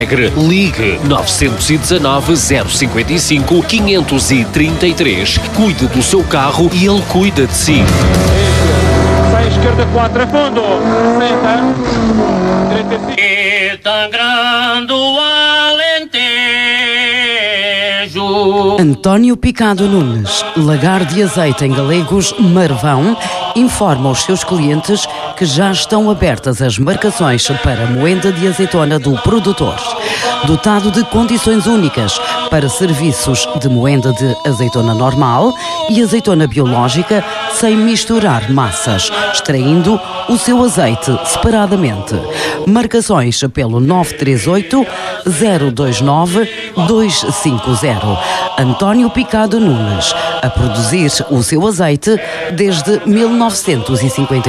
Ligue 919 055 533. Cuide do seu carro e ele cuida de si. Sai à esquerda 4 a fundo. 60. 35. E sangrando o Alentejo. António Picado Nunes, Lagar de Azeite em Galegos, Marvão, informa os seus clientes que já estão abertas as marcações para a moenda de azeitona do produtor. Dotado de condições únicas para serviços de moenda de azeitona normal e azeitona biológica sem misturar massas, extraindo o seu azeite separadamente. Marcações pelo 938 029 250. António Picado Nunes, a produzir o seu azeite desde 1950.